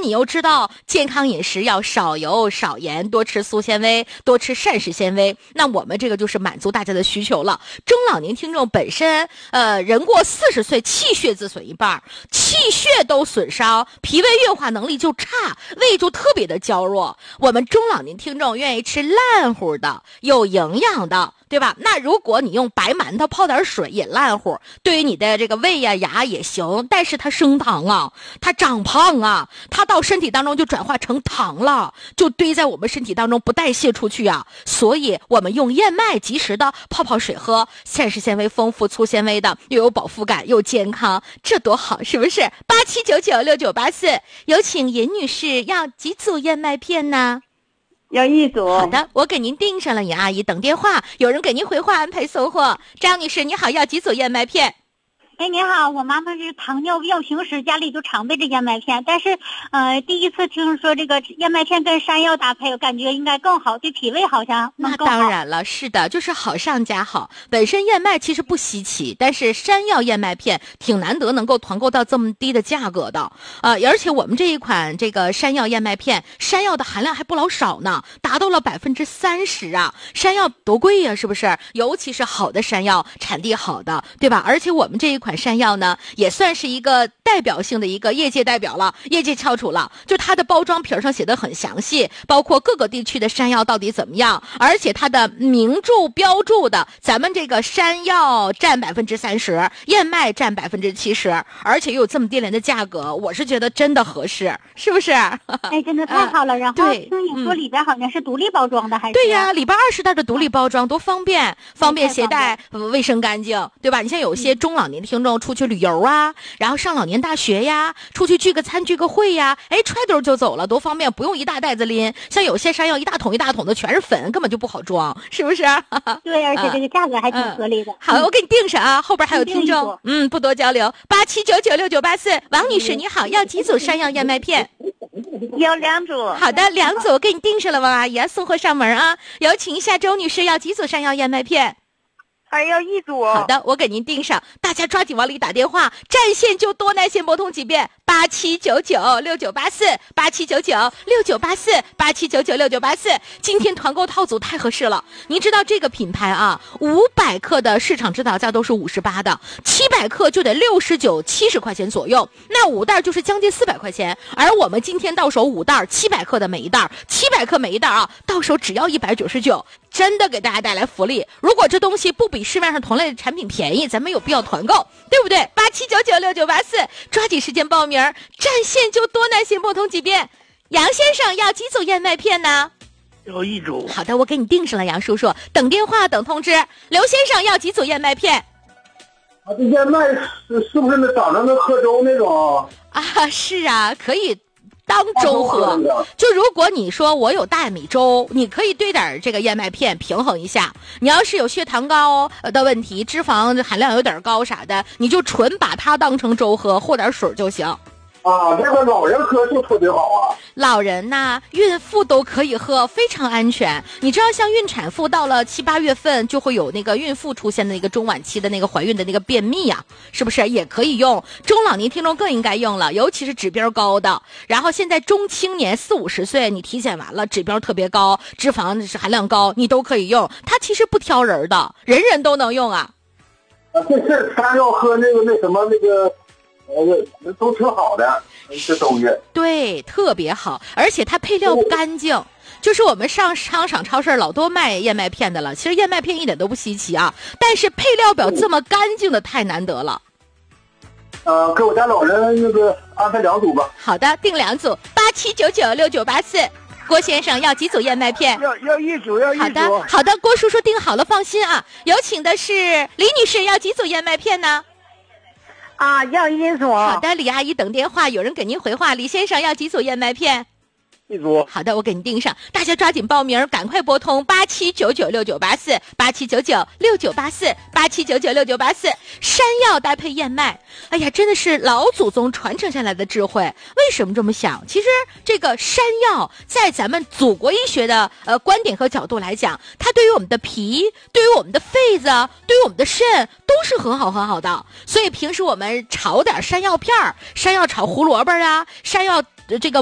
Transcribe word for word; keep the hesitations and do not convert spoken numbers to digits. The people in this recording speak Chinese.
你又知道健康饮食要少油少盐，多吃粗纤维，多吃膳食纤维，那我们这个就是满足大家的需求了。中老年听众本身呃，人过四十岁气血自损一半，气血都损伤，脾胃运化能力就差，胃就特别的娇弱。我们中老年听众愿意吃烂乎的有营养的，对吧？那如果你用白馒头泡点水也烂乎，对于你的这个胃呀、牙也行，但是它升糖啊，它长胖啊，它到身体当中就转化成糖了，就堆在我们身体当中不代谢出去啊。所以我们用燕麦及时的泡泡水喝，膳食纤维丰富，粗纤维的，又有饱腹感又健康，这多好，是不是？八七九九六九八四，有请尹女士，要几组燕麦片呢？ 要一组。 好的，我给您订上了，尹阿姨等电话，有人给您回话安排送货。张女士你好，要几组燕麦片？ 哎，您好，我妈妈是糖尿病，平时家里就常备着燕麦片，但是呃，第一次听说这个燕麦片跟山药搭配，我感觉应该更好，对脾胃好像能更好。 那当然了，是的，就是好上加好。本身燕麦其实不稀奇，但是山药燕麦片挺难得能够团购到这么低的价格的，呃，而且我们这一款这个山药燕麦片，山药的含量还不老少呢，达到了百分之三十啊！山药多贵呀，是不是？尤其是好的山药，产地好的，对吧？而且我们这一款山药呢，也算是一个代表性的一个业界代表了，业界翘楚了。就它的包装皮上写的很详细，包括各个地区的山药到底怎么样，而且它的明注标注的，咱们这个山药占百分之三十，燕麦占百分之七十，而且又有这么低廉的价格，我是觉得真的合适，是不是？ 哎，真的太好了。然后听你说里边好像是独立包装的，还是？ 对呀，里边二十袋的独立包装，多方便，方便携带，卫生干净，对吧？你像有些中老年听众出去旅游啊，然后上老年大学呀，出去聚个餐聚个会呀，哎，揣兜就走了，多方便，不用一大袋子拎。像有些山药一大桶一大桶的全是粉，根本就不好装，是不是？ 对，而且这个价格还挺合理的。 嗯、好，我给你订上啊，后边还有听众，嗯，不多交流。八七九九六九八四，王女士你好，要几组山药燕麦片？ 要两组。 好的，两组给你订上了，王阿姨啊，送货上门啊。有请一下周女士，要几组山药燕麦片？ 还要一组。 好的，我给您订上，大家抓紧往里打电话，占线就多，耐线拨通几遍，八七九九六九八四，八七九九六九八四，八七九九六九八四。今天团购套组太合适了，您知道这个品牌啊，五百克的市场指导价都是五十八的，七百克就得六十九七十块钱左右，那五袋就是将近四百块钱，而我们今天到手五袋七百克的每一袋，七百克每一袋啊，到手只要一百九十九。真的给大家带来福利，如果这东西不比市面上同类的产品便宜，咱们有必要团购，对不对？八七九九六九八四，抓紧时间报名，占线就多，耐心拨通几遍。杨先生要几组燕麦片呢？ 要一组。 好的，我给你订上了，杨叔叔，等电话等通知。刘先生要几组燕麦片？ 啊，这燕麦是是不是那长成那喝粥那种啊？是啊，可以当粥喝。就如果你说我有大米粥，你可以兑点这个燕麦片平衡一下。你要是有血糖高的问题，脂肪含量有点高啥的，你就纯把它当成粥喝，和点水就行。 啊，这个老人喝就特别好啊。 老人呐，孕妇都可以喝，非常安全。你知道，像孕产妇到了七八月份就会有那个孕妇出现的那个中晚期的那个怀孕的那个便秘呀、啊，是不是也可以用？中老年听众更应该用了，尤其是指标高的。然后现在中青年四五十岁，你体检完了指标特别高，脂肪含量高，你都可以用。它其实不挑人的，人人都能用啊。 啊，这是咱要喝那个那什么那个。呃，都挺好的，这东西对，特别好，而且它配料干净。就是我们上商场、超市老多卖燕麦片的了，其实燕麦片一点都不稀奇啊，但是配料表这么干净的太难得了。 呃，给我家老人那个安排两组吧。 好的，订两组，八七九九六九八四。郭先生要几组燕麦片？ 要要一组，要一组。 好的，好的，郭叔叔订好了，放心啊。有请的是李女士，要几组燕麦片呢？ 啊，要一组。 好的，李阿姨等电话，有人给您回话。李先生要几组燕麦片？ 一组。 好的，我给您订上，大家抓紧报名，赶快拨通八七九九六九八四，八七九九六九八四，八七九九六九八四。山药搭配燕麦，哎呀，真的是老祖宗传承下来的智慧。为什么这么想？其实这个山药在咱们祖国医学的呃观点和角度来讲，它对于我们的脾，对于我们的肺子，对于我们的肾都是很好很好的。所以平时我们炒点山药片儿，山药炒胡萝卜啊，山药这个